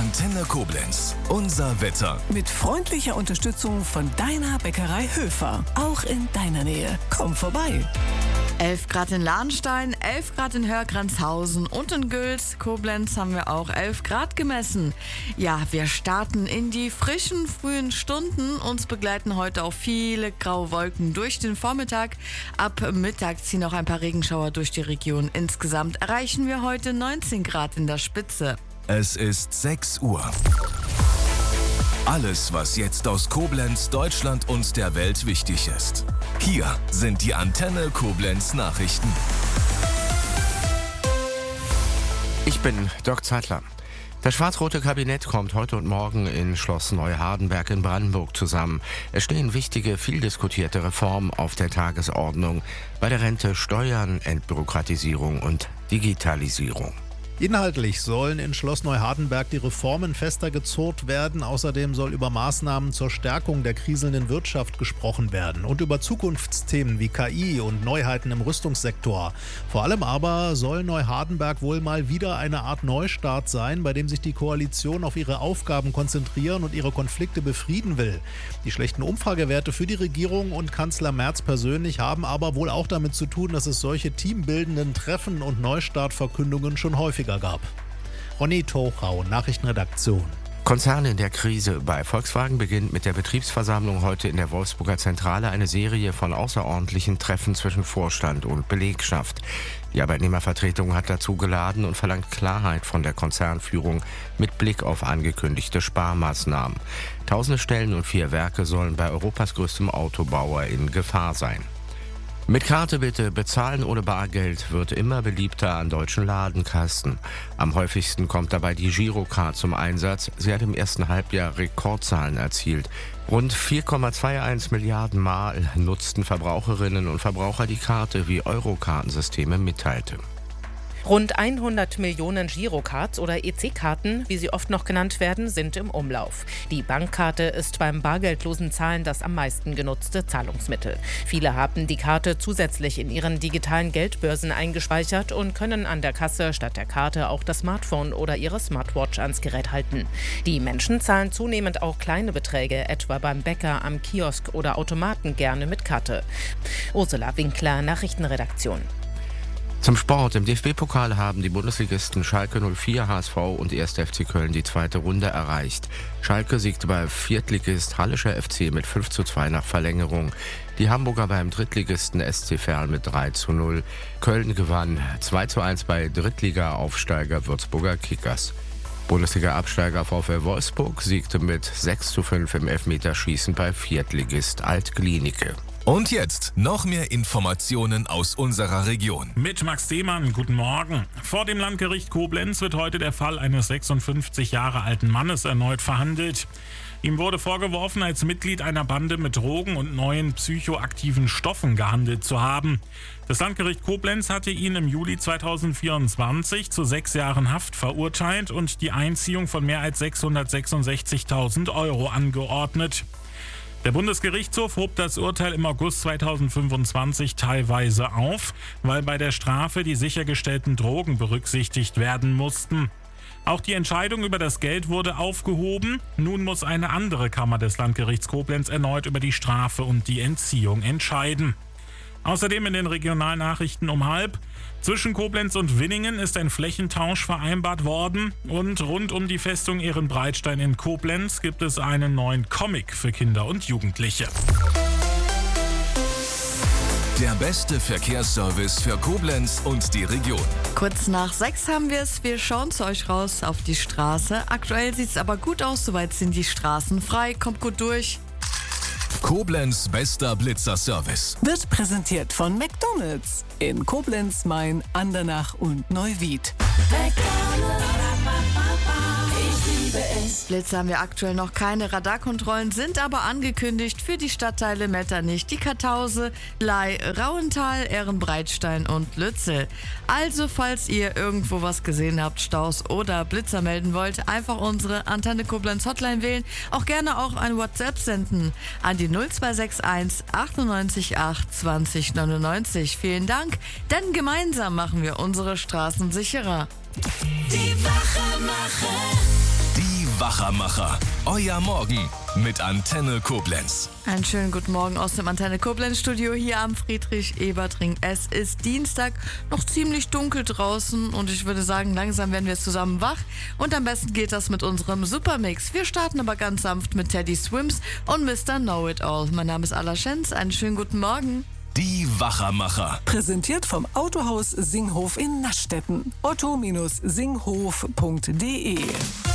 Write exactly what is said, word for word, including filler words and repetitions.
Antenne Koblenz. Unser Wetter. Mit freundlicher Unterstützung von deiner Bäckerei Höfer. Auch in deiner Nähe. Komm vorbei. elf Grad in Lahnstein, elf Grad in Hörgranzhausen und in Güls, Koblenz, haben wir auch elf Grad gemessen. Ja, wir starten in die frischen, frühen Stunden. Uns begleiten heute auch viele graue Wolken durch den Vormittag. Ab Mittag ziehen auch ein paar Regenschauer durch die Region. Insgesamt erreichen wir heute neunzehn Grad in der Spitze. Es ist sechs Uhr. Alles, was jetzt aus Koblenz, Deutschland und der Welt wichtig ist. Hier sind die Antenne Koblenz Nachrichten. Ich bin Dirk Zeitler. Das schwarz-rote Kabinett kommt heute und morgen in Schloss Neuhardenberg in Brandenburg zusammen. Es stehen wichtige, viel diskutierte Reformen auf der Tagesordnung. Bei der Rente, Steuern, Entbürokratisierung und Digitalisierung. Inhaltlich sollen in Schloss Neuhardenberg die Reformen fester gezurrt werden. Außerdem soll über Maßnahmen zur Stärkung der kriselnden Wirtschaft gesprochen werden und über Zukunftsthemen wie K I und Neuheiten im Rüstungssektor. Vor allem aber soll Neuhardenberg wohl mal wieder eine Art Neustart sein, bei dem sich die Koalition auf ihre Aufgaben konzentrieren und ihre Konflikte befrieden will. Die schlechten Umfragewerte für die Regierung und Kanzler Merz persönlich haben aber wohl auch damit zu tun, dass es solche teambildenden Treffen und Neustartverkündungen schon häufiger gab. Ronny Tochau, Nachrichtenredaktion. Konzern in der Krise. Bei Volkswagen beginnt mit der Betriebsversammlung heute in der Wolfsburger Zentrale eine Serie von außerordentlichen Treffen zwischen Vorstand und Belegschaft. Die Arbeitnehmervertretung hat dazu geladen und verlangt Klarheit von der Konzernführung mit Blick auf angekündigte Sparmaßnahmen. Tausende Stellen und vier Werke sollen bei Europas größtem Autobauer in Gefahr sein. Mit Karte bitte, bezahlen ohne Bargeld wird immer beliebter an deutschen Ladenkassen. Am häufigsten kommt dabei die Girocard zum Einsatz. Sie hat im ersten Halbjahr Rekordzahlen erzielt. Rund vier Komma einundzwanzig Milliarden Mal nutzten Verbraucherinnen und Verbraucher die Karte, wie Eurokartensysteme mitteilte. Rund hundert Millionen Girocards oder E C-Karten, wie sie oft noch genannt werden, sind im Umlauf. Die Bankkarte ist beim bargeldlosen Zahlen das am meisten genutzte Zahlungsmittel. Viele haben die Karte zusätzlich in ihren digitalen Geldbörsen eingespeichert und können an der Kasse statt der Karte auch das Smartphone oder ihre Smartwatch ans Gerät halten. Die Menschen zahlen zunehmend auch kleine Beträge, etwa beim Bäcker, am Kiosk oder Automaten, gerne mit Karte. Ursula Winkler, Nachrichtenredaktion. Zum Sport. Im D F B-Pokal haben die Bundesligisten Schalke null vier, H S V und erster F C Köln die zweite Runde erreicht. Schalke siegte bei Viertligist Hallischer F C mit fünf zu zwei nach Verlängerung. Die Hamburger beim Drittligisten S C Verl mit drei zu null. Köln gewann zwei zu eins bei Drittliga-Aufsteiger Würzburger Kickers. Bundesliga-Absteiger VfL Wolfsburg siegte mit sechs zu fünf im Elfmeterschießen bei Viertligist Alt-Glienicke. Und jetzt noch mehr Informationen aus unserer Region. Mit Max Demann, guten Morgen. Vor dem Landgericht Koblenz wird heute der Fall eines sechsundfünfzig Jahre alten Mannes erneut verhandelt. Ihm wurde vorgeworfen, als Mitglied einer Bande mit Drogen und neuen psychoaktiven Stoffen gehandelt zu haben. Das Landgericht Koblenz hatte ihn im Juli zweitausendvierundzwanzig zu sechs Jahren Haft verurteilt und die Einziehung von mehr als sechshundertsechsundsechzigtausend Euro angeordnet. Der Bundesgerichtshof hob das Urteil im August zweitausendfünfundzwanzig teilweise auf, weil bei der Strafe die sichergestellten Drogen berücksichtigt werden mussten. Auch die Entscheidung über das Geld wurde aufgehoben. Nun muss eine andere Kammer des Landgerichts Koblenz erneut über die Strafe und die Entziehung entscheiden. Außerdem in den Regionalnachrichten um halb. Zwischen Koblenz und Winningen ist ein Flächentausch vereinbart worden und rund um die Festung Ehrenbreitstein in Koblenz gibt es einen neuen Comic für Kinder und Jugendliche. Der beste Verkehrsservice für Koblenz und die Region. Kurz nach sechs haben wir es. Wir schauen zu euch raus auf die Straße. Aktuell sieht es aber gut aus. Soweit sind die Straßen frei. Kommt gut durch. Koblenz bester Blitzerservice. Wird präsentiert von McDonald's in Koblenz, Main, Andernach und Neuwied. Blitze haben wir aktuell noch keine. Radarkontrollen sind aber angekündigt für die Stadtteile Metternich, die Kartause, Ley, Rauental, Ehrenbreitstein und Lützel. Also falls ihr irgendwo was gesehen habt, Staus oder Blitzer melden wollt, einfach unsere Antenne Koblenz Hotline wählen. Auch gerne auch ein WhatsApp senden an die null zwei sechs eins achtundneunzig acht zwanzig neunundneunzig. Vielen Dank, denn gemeinsam machen wir unsere Straßen sicherer. Die Wache machen. Die Wachermacher. Euer Morgen mit Antenne Koblenz. Einen schönen guten Morgen aus dem Antenne Koblenz Studio hier am Friedrich-Ebert-Ring. Es ist Dienstag, noch ziemlich dunkel draußen und ich würde sagen, langsam werden wir zusammen wach. Und am besten geht das mit unserem Supermix. Wir starten aber ganz sanft mit Teddy Swims und Mister Know-It-All. Mein Name ist Alla Schenz. Einen schönen guten Morgen. Die Wachermacher. Präsentiert vom Autohaus Singhof in Naschstetten. otto Bindestrich singhof punkt de